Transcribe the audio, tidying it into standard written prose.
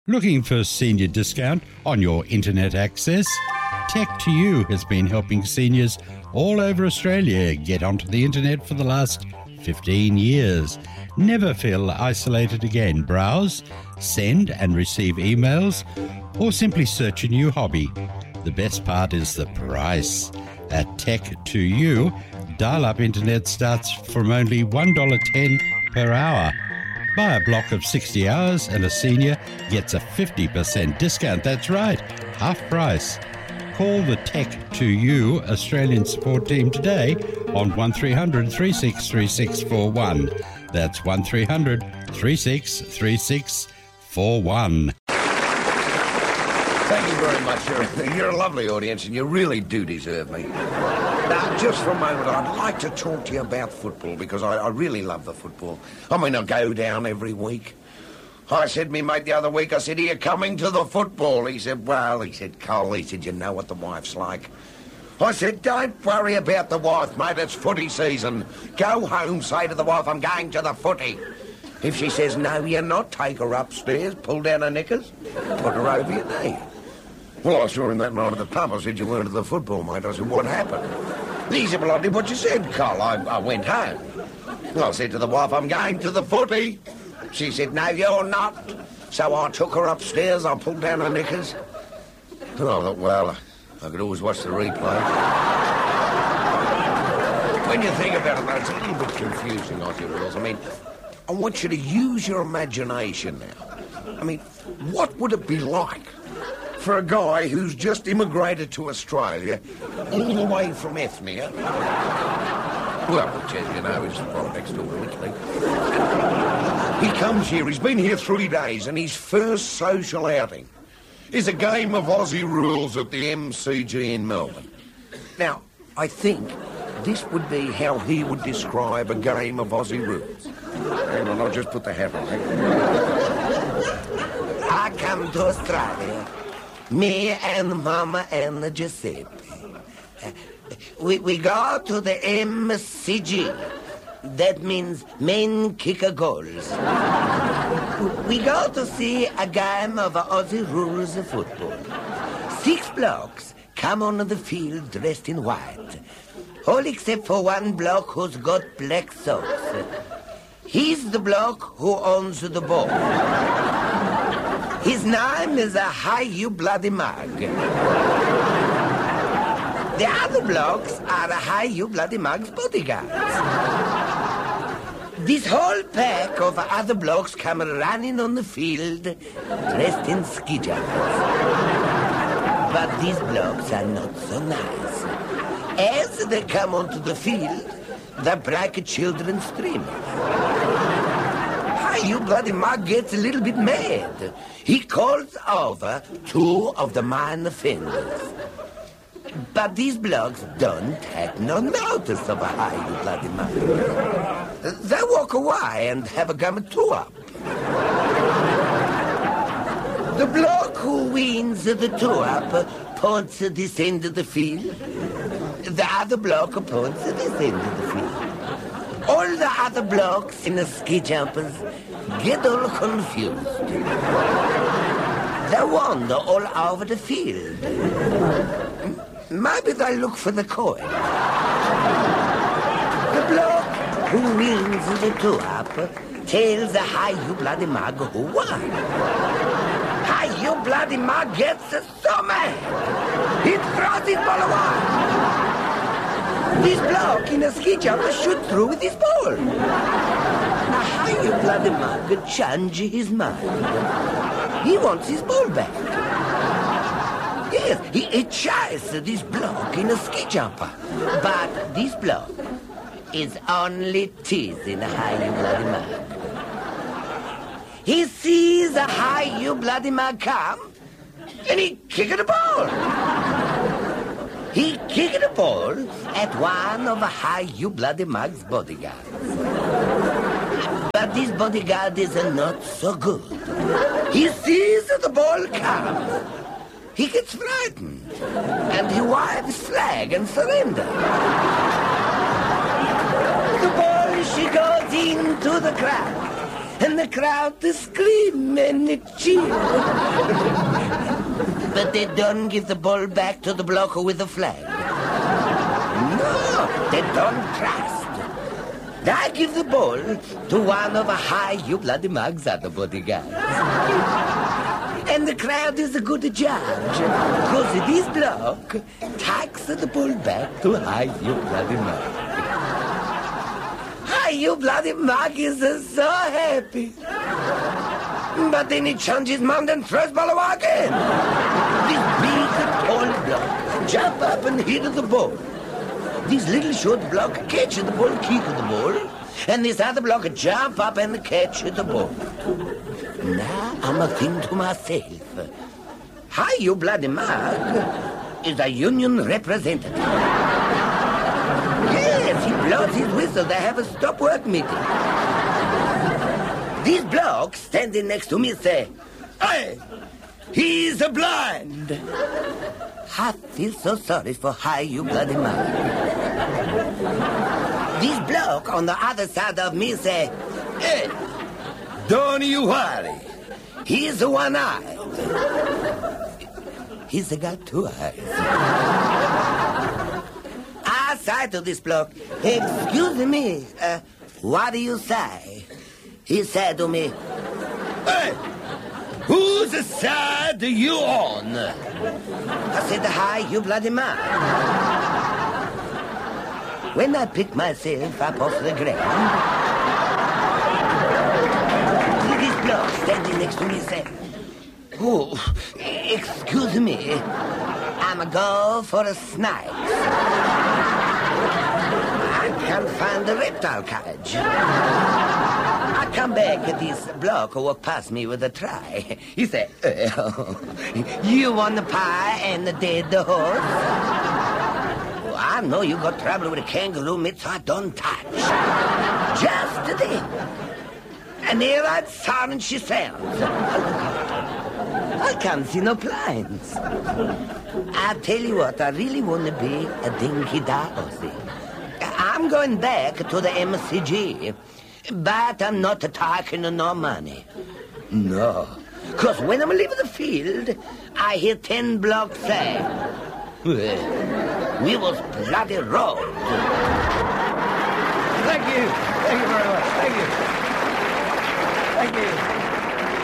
Looking for senior discount on your internet access? Tech2U has been helping seniors all over Australia get onto the internet for the last 15 years. Never feel isolated again. Browse, send and receive emails, or simply search a new hobby. The best part is the price. At Tech2U, dial-up internet starts from only $1.10 per hour. Buy a block of 60 hours and a senior gets a 50% discount. That's right, half price. Call the Tech2U Australian support team today on 1300 363641. That's 1300 363641. Thank you very much. You're a lovely audience and you really do deserve me. Now, just for a moment, I'd like to talk to you about football because I really love the football. I mean, I go down every week. I said to me mate the other week, I said, are you coming to the football? He said, well, he said, Cole, he said, you know what the wife's like. I said, don't worry about the wife, mate, it's footy season. Go home, say to the wife, I'm going to the footy. If she says, no, you're not, take her upstairs, pull down her knickers, put her over your knee. Well, I saw him that night at the pub. I said, you weren't at the football, mate. I said, what happened? He said, well, I did what you said, Cole. I went home. Well, I said to the wife, I'm going to the footy. She said, no, you're not. So I took her upstairs, I pulled down her knickers. And I thought, well, I could always watch the replay. When you think about it, though, it's a little bit confusing, Aussie rules. I mean, I want you to use your imagination now. I mean, what would it be like for a guy who's just immigrated to Australia, all the way from Ethnia? Well, which, as you know, is right next door to Italy. He comes here, he's been here 3 days, and his first social outing is a game of Aussie rules at the MCG in Melbourne. Now, I think this would be how he would describe a game of Aussie rules. Hang on, I'll just put the hat on. I come to Australia, me and Mama and Giuseppe. We go to the MCG. That means men kick a goals. We go to see a game of Aussie rules of football. 6 blokes come on the field dressed in white. All except for one bloke who's got black socks. He's the bloke who owns the ball. His name is a Hi-You Bloody Mug. The other blokes are a Hi-You Bloody Mug's bodyguards. This whole pack of other blokes come running on the field dressed in ski jumpers. But these blokes are not so nice. As they come onto the field, the black children scream. Hi-You Bloody Mug gets a little bit mad. He calls over 2 of the minor offenders. But these blokes don't take no notice of a Hi-You Bloody Mug. They walk away and have a gum at 2-up. The bloke who wins the 2-up points this end of the field. The other bloke points this end of the field. All the other blokes in the ski jumpers get all confused. They wander all over the field. Maybe they look for the coin. The bloke who wins the 2-up tells the Hi-You Bloody Mug who won. Hi-You Bloody Mug gets so mad, he throws his ball away. This bloke in a ski jumper shoots through with his ball. Now Hi-You Bloody Mug changes his mind. He wants his ball back. Yes, he chases this bloke in a ski jumper. But this bloke is only teasing Hi-You Bloody Mug. He sees a Hi-You Bloody Mug come, and he kicks the ball. He kicked the ball at one of Hi-You Bloody Mug's bodyguards. But this bodyguard is not so good. He sees the ball come. He gets frightened, and he waves flag and surrender. The ball, she goes into the crowd, and the crowd to scream and to cheer. But they don't give the ball back to the blocker with the flag. No, they don't trust. They give the ball to one of a high you bloody mugs at the bodyguards. And the crowd is a good judge, because this block takes the ball back to high you bloody mug. High you bloody mug is so happy. But then he changes mind and throws ball away again. This big, tall block jump up and hit the ball. This little short block catches the ball, kick the ball, and this other block jump up and catch the ball. Now I'm a thing to myself. Hi, you bloody mug is a union representative. Yes, he blows his whistle. They have a stop work meeting. These blocks standing next to me say, "Hey, he's a blind." I feel so sorry for Hi, you bloody mug. This block on the other side of me say, "Hey, don't you worry. He's one-eyed." He's got two eyes. I say to this block, "Excuse me, what do you say?" He said to me, "Hey, whose side are you on?" I said, "Hi, you bloody man." When I picked myself up off the ground, this block standing next to me said, "Oh, excuse me, I'm a go for a snake. I can't find the reptile cage." I come back at this block who walked past me with a tray. He said, "You want the pie and the dead horse?" "Well, I know you got trouble with a kangaroo meat, so I don't touch." Just then, and here that sound she sounds. I can't see no planes. I tell you what, I really want to be a dinky dozy. I'm going back to the MCG, but I'm not taking no money. No, because when I'm leaving the field, I hear 10 blocks say, "We was bloody robbed." Thank you. Thank you very much. Thank you. Thank you.